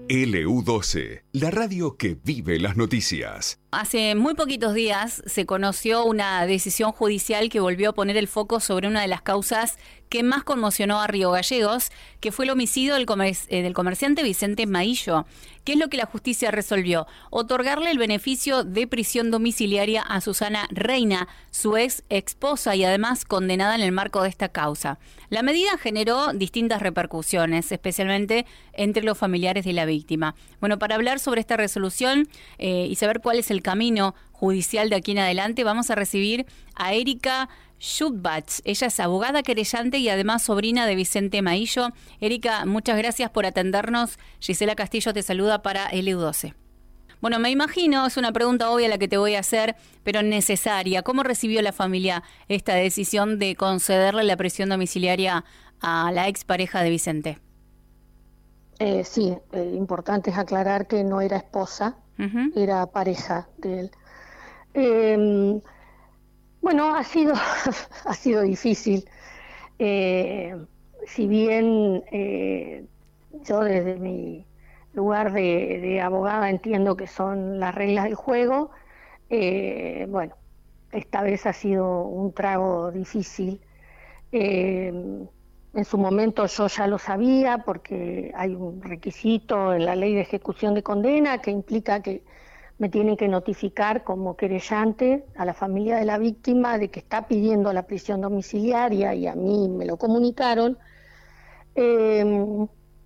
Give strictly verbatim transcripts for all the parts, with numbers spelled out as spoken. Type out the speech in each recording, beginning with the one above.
L U doce, la radio que vive las noticias. Hace muy poquitos días se conoció una decisión judicial que volvió a poner el foco sobre una de las causas que más conmocionó a Río Gallegos, que fue el homicidio del, comer eh, del comerciante Vicente Maillo. ¿Qué es lo que la justicia resolvió? Otorgarle el beneficio de prisión domiciliaria a Susana Reina, su ex esposa y además condenada en el marco de esta causa. La medida generó distintas repercusiones, especialmente entre los familiares de la víctima. Bueno, para hablar sobre esta resolución eh, y saber cuál es el camino judicial de aquí en adelante, vamos a recibir a Erika Schutbach. Ella es abogada querellante y además sobrina de Vicente Maillo. Erika, muchas gracias por atendernos. Gisela Castillo te saluda para L U doce. Bueno, me imagino, es una pregunta obvia la que te voy a hacer, pero necesaria. ¿Cómo recibió la familia esta decisión de concederle la prisión domiciliaria a la expareja de Vicente? Eh, sí, eh, importante es aclarar que no era esposa, uh-huh. Era pareja de él. Eh, bueno, ha sido, ha sido difícil. Eh, si bien eh, yo desde mi lugar de, de abogada entiendo que son las reglas del juego, eh, bueno, esta vez ha sido un trago difícil. Eh, en su momento yo ya lo sabía porque hay un requisito en la ley de ejecución de condena que implica que me tienen que notificar como querellante a la familia de la víctima de que está pidiendo la prisión domiciliaria, y a mí me lo comunicaron. Eh,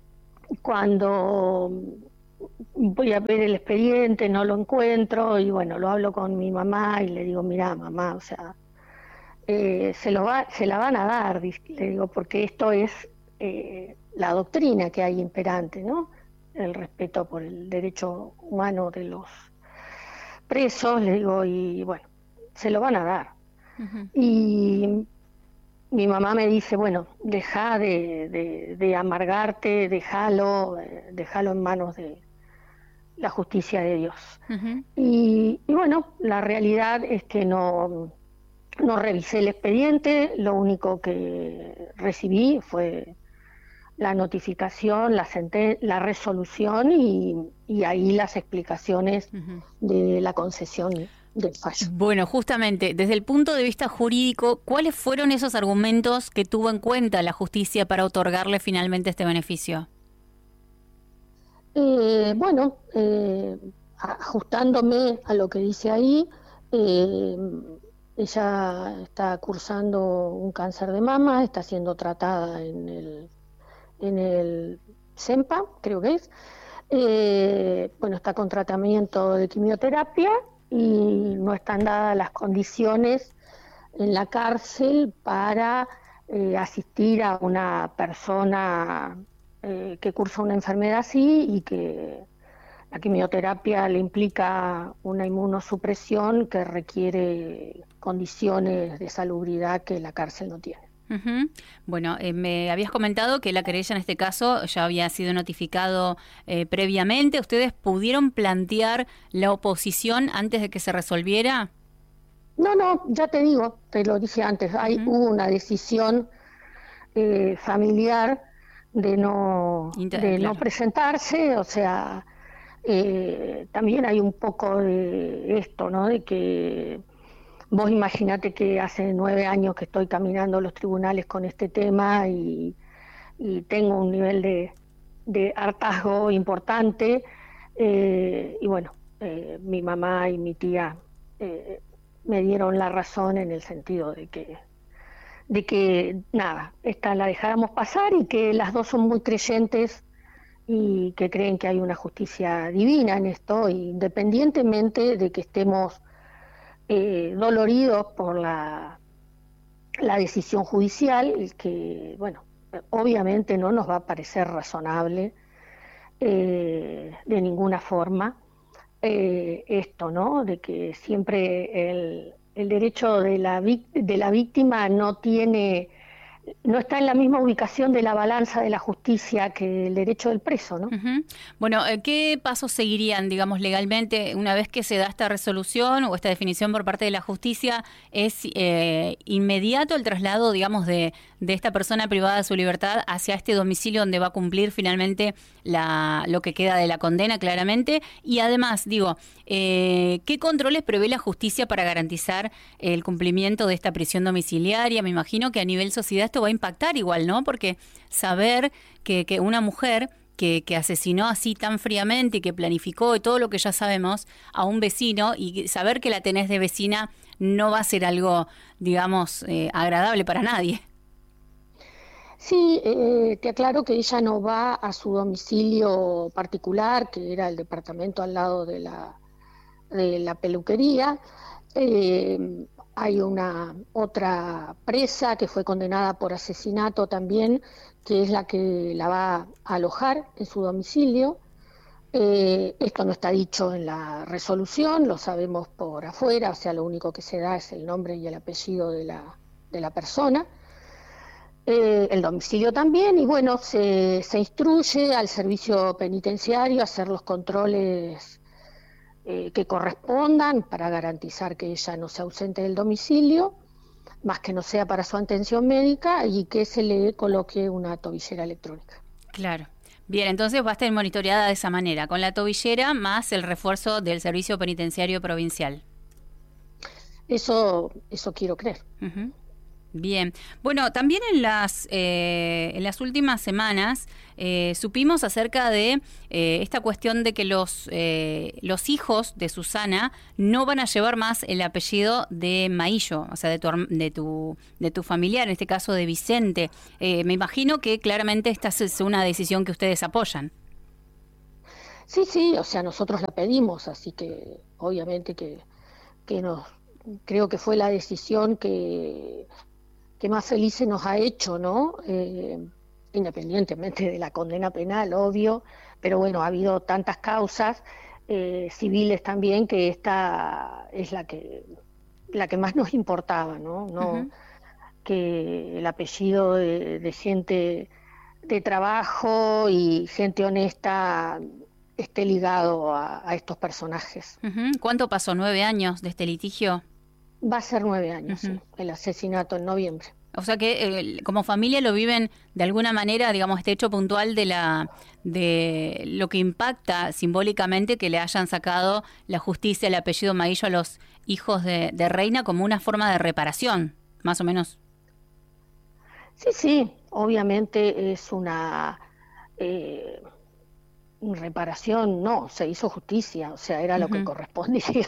cuando voy a ver el expediente no lo encuentro y bueno, lo hablo con mi mamá y le digo, mirá mamá, o sea, eh, se, lo va, se la van a dar, le digo, porque esto es eh, la doctrina que hay imperante, ¿no? El respeto por el derecho humano de los presos, le digo, y bueno, se lo van a dar. Uh-huh. Y mi mamá me dice, bueno, deja de, de, de amargarte, déjalo, déjalo en manos de la justicia de Dios. Uh-huh. Y, y bueno, la realidad es que no, no revisé el expediente, lo único que recibí fue la notificación, la, senten- la resolución y, y ahí las explicaciones uh-huh. de la concesión del fallo. Bueno, justamente, desde el punto de vista jurídico, ¿cuáles fueron esos argumentos que tuvo en cuenta la justicia para otorgarle finalmente este beneficio? Eh, bueno, eh, ajustándome a lo que dice ahí, eh, ella está cursando un cáncer de mama, está siendo tratada en el, en el CEMPA, creo que es, eh, bueno, está con tratamiento de quimioterapia y no están dadas las condiciones en la cárcel para eh, asistir a una persona eh, que cursa una enfermedad así y que la quimioterapia le implica una inmunosupresión que requiere condiciones de salubridad que la cárcel no tiene. Uh-huh. Bueno, eh, me habías comentado que la querella en este caso ya había sido notificado eh, previamente. ¿Ustedes pudieron plantear la oposición antes de que se resolviera? No, no, ya te digo, te lo dije antes, hay, uh-huh. hubo una decisión eh, familiar de no, Inter- de claro. no presentarse, o sea, eh, también hay un poco de esto, ¿no? De que vos imaginate que hace nueve años que estoy caminando los tribunales con este tema y, y tengo un nivel de, de hartazgo importante, eh, y bueno, eh, mi mamá y mi tía eh, me dieron la razón en el sentido de que, de que nada, esta la dejáramos pasar y que las dos son muy creyentes y que creen que hay una justicia divina en esto, independientemente de que estemos Eh, doloridos por la, la decisión judicial, que, bueno, obviamente no nos va a parecer razonable eh, de ninguna forma eh, esto, ¿no? De que siempre el, el derecho de la, de la víctima no tiene no está en la misma ubicación de la balanza de la justicia que el derecho del preso, ¿no? Uh-huh. Bueno, ¿qué pasos seguirían, digamos, legalmente una vez que se da esta resolución o esta definición por parte de la justicia? ¿Es eh, inmediato el traslado, digamos, de, de esta persona privada de su libertad hacia este domicilio donde va a cumplir finalmente la, lo que queda de la condena, claramente? Y además, digo, eh, ¿qué controles prevé la justicia para garantizar el cumplimiento de esta prisión domiciliaria? Me imagino que a nivel sociedad esto va a impactar igual, ¿no? Porque saber que, que una mujer que, que asesinó así tan fríamente y que planificó y todo lo que ya sabemos a un vecino, y saber que la tenés de vecina no va a ser algo, digamos, eh, agradable para nadie. Sí, eh, te aclaro que ella no va a su domicilio particular, que era el departamento al lado de la, de la peluquería. Eh, Hay una otra presa que fue condenada por asesinato también, que es la que la va a alojar en su domicilio. Eh, esto no está dicho en la resolución, lo sabemos por afuera, o sea, lo único que se da es el nombre y el apellido de la, de la persona. Eh, el domicilio también, y bueno, se, se instruye al servicio penitenciario a hacer los controles Eh, que correspondan para garantizar que ella no se ausente del domicilio, más que no sea para su atención médica, y que se le coloque una tobillera electrónica. Claro. Bien, entonces va a estar monitoreada de esa manera, con la tobillera más el refuerzo del Servicio Penitenciario Provincial. Eso, eso quiero creer. Uh-huh. Bien, bueno, también en las eh, en las últimas semanas eh, supimos acerca de eh, esta cuestión de que los eh, los hijos de Susana no van a llevar más el apellido de Maillo, o sea, de tu de tu de tu familiar, en este caso de Vicente. Eh, me imagino que claramente esta es una decisión que ustedes apoyan. Sí, sí, o sea, nosotros la pedimos, así que obviamente que que nos creo que fue la decisión que que más felices nos ha hecho, ¿no? Eh, independientemente de la condena penal, obvio, pero bueno, ha habido tantas causas eh, civiles también, que esta es la que la que más nos importaba, ¿no? No uh-huh. Que el apellido de, de gente de trabajo y gente honesta esté ligado a, a estos personajes. Uh-huh. ¿Cuánto pasó? ¿Nueve años de este litigio? Va a ser nueve años, uh-huh. sí, el asesinato en noviembre. O sea que eh, como familia lo viven de alguna manera, digamos, este hecho puntual de la de lo que impacta simbólicamente que le hayan sacado la justicia el apellido Maillo a los hijos de, de Reina como una forma de reparación, más o menos. Sí, sí, obviamente es una eh, reparación, no, se hizo justicia, o sea, era uh-huh. lo que correspondía.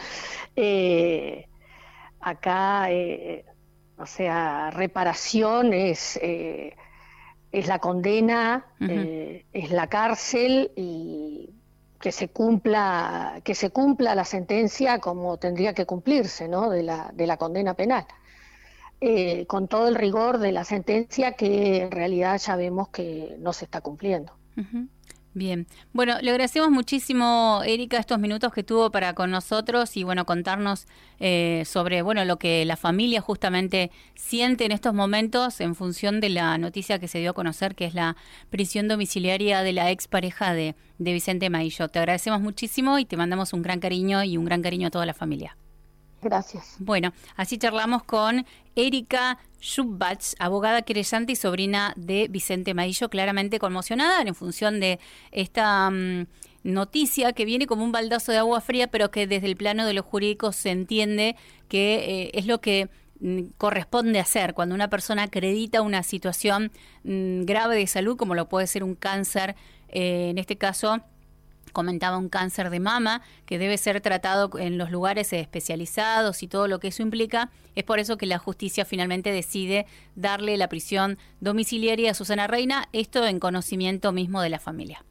eh, Acá, eh, o sea, reparación es, eh, es la condena, uh-huh. eh, es la cárcel, y que se cumpla, que se cumpla la sentencia como tendría que cumplirse, ¿no? De la, de la condena penal, eh, con todo el rigor de la sentencia, que en realidad ya vemos que no se está cumpliendo. Uh-huh. Bien, bueno, le agradecemos muchísimo, Erika, estos minutos que tuvo para con nosotros y bueno, contarnos eh, sobre bueno lo que la familia justamente siente en estos momentos en función de la noticia que se dio a conocer, que es la prisión domiciliaria de la expareja de, de Vicente Maillo. Te agradecemos muchísimo y te mandamos un gran cariño y un gran cariño a toda la familia. Gracias. Bueno, así charlamos con Erika Schubach, abogada querellante y sobrina de Vicente Maillo, claramente conmocionada en función de esta um, noticia que viene como un baldazo de agua fría, pero que desde el plano de lo jurídico se entiende que eh, es lo que mm, corresponde hacer cuando una persona acredita una situación mm, grave de salud, como lo puede ser un cáncer, eh, en este caso comentaba un cáncer de mama, que debe ser tratado en los lugares especializados y todo lo que eso implica. Es por eso que la justicia finalmente decide darle la prisión domiciliaria a Susana Reina, esto en conocimiento mismo de la familia.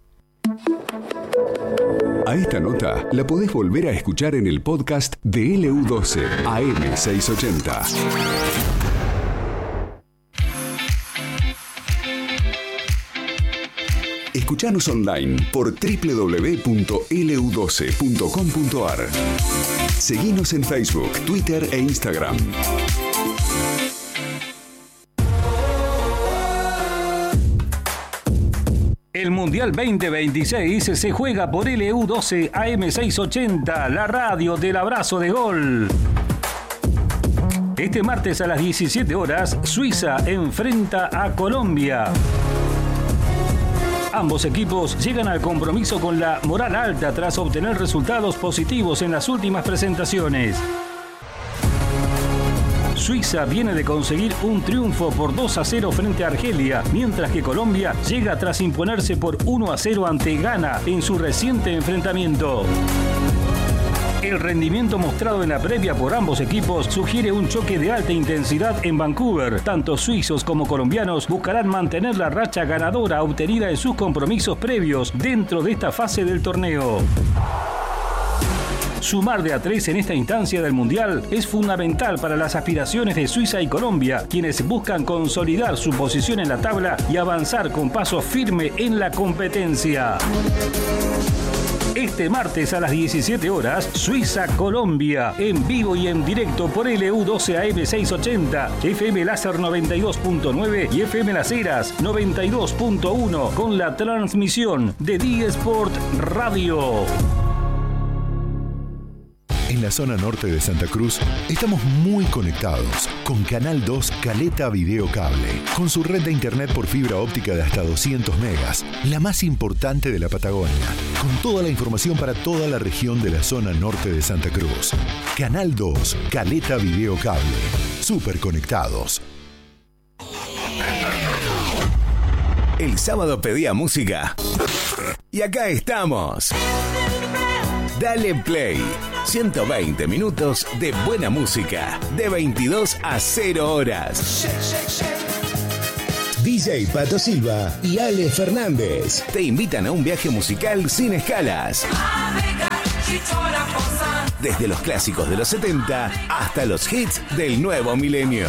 A esta nota la podés volver a escuchar en el podcast de L U doce A M seiscientos ochenta. Escuchanos online por doble u doble u doble u punto l u doce punto com punto a r. Seguinos en Facebook, Twitter e Instagram. Mundial veinte veintiséis se juega por L U doce A M seiscientos ochenta, la radio del abrazo de gol. Este martes a las diecisiete horas, Suiza enfrenta a Colombia. Ambos equipos llegan al compromiso con la moral alta tras obtener resultados positivos en las últimas presentaciones. Suiza viene de conseguir un triunfo por dos a cero frente a Argelia, mientras que Colombia llega tras imponerse por uno a cero ante Ghana en su reciente enfrentamiento. El rendimiento mostrado en la previa por ambos equipos sugiere un choque de alta intensidad en Vancouver. Tanto suizos como colombianos buscarán mantener la racha ganadora obtenida en sus compromisos previos dentro de esta fase del torneo. Sumar de a tres en esta instancia del Mundial es fundamental para las aspiraciones de Suiza y Colombia, quienes buscan consolidar su posición en la tabla y avanzar con paso firme en la competencia. Este martes a las diecisiete horas, Suiza-Colombia, en vivo y en directo por L U doce A M seiscientos ochenta, F M Láser noventa y dos punto nueve y F M Las Heras noventa y dos punto uno, con la transmisión de D-Sport Radio. En la zona norte de Santa Cruz estamos muy conectados con Canal dos Caleta Video Cable, con su red de internet por fibra óptica de hasta doscientos megas, la más importante de la Patagonia, con toda la información para toda la región de la zona norte de Santa Cruz. Canal dos Caleta Video Cable, súper conectados. El sábado pedía música y acá estamos. Dale Play. ciento veinte minutos de buena música, de veintidós a cero horas. D J Pato Silva y Ale Fernández te invitan a un viaje musical sin escalas. Desde los clásicos de los setenta hasta los hits del nuevo milenio.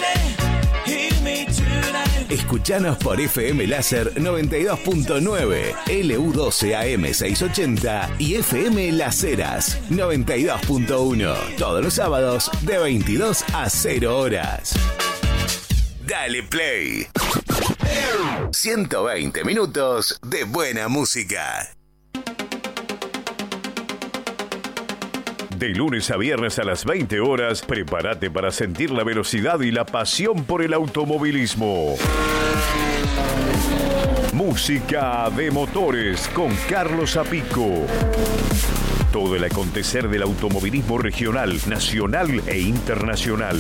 Escuchanos por F M Láser noventa y dos punto nueve, L U doce A M seiscientos ochenta y F M Las Heras noventa y dos punto uno. Todos los sábados de veintidós a cero horas. Dale Play. ciento veinte minutos de buena música. De lunes a viernes a las veinte horas, prepárate para sentir la velocidad y la pasión por el automovilismo. Música de motores con Carlos Apico. Todo el acontecer del automovilismo regional, nacional e internacional.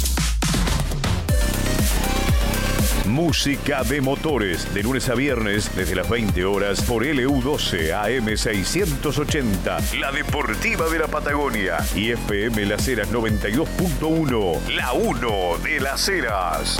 Música de motores, de lunes a viernes, desde las veinte horas, por L U doce A M seiscientos ochenta, la deportiva de la Patagonia, y F M Las Heras noventa y dos punto uno, la uno de Las Heras.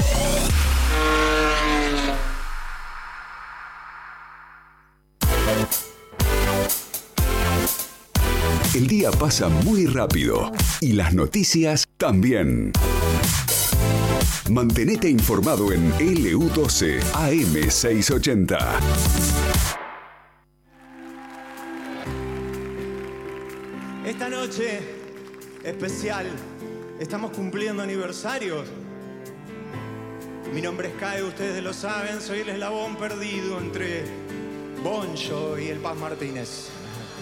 El día pasa muy rápido y las noticias también. Mantenete informado en L U doce A M seiscientos ochenta. Esta noche especial, estamos cumpliendo aniversarios. Mi nombre es Cae, ustedes lo saben, soy el eslabón perdido entre Boncho y el Paz Martínez.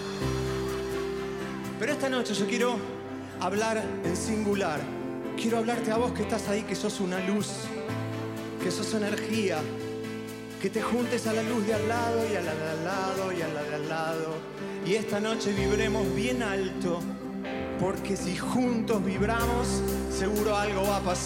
Pero esta noche yo quiero hablar en singular. Quiero hablarte a vos que estás ahí, que sos una luz, que sos energía, que te juntes a la luz de al lado y a la de al lado y a la de al lado. Y esta noche vibremos bien alto, porque si juntos vibramos, seguro algo va a pasar.